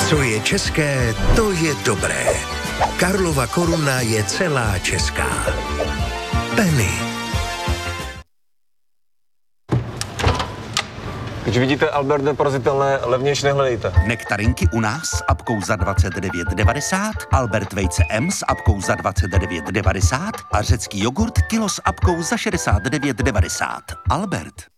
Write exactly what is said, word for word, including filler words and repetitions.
Co je české, to je dobré. Karlova Koruna je celá česká. Penny. Když vidíte Albert neporazitelné, levnější nehledejte. Nektarinky u nás s apkou za dvacet devět devadesát, Albert vejce M s apkou za dvacet devět devadesát a řecký jogurt kilo s apkou za šedesát devět devadesát. Albert.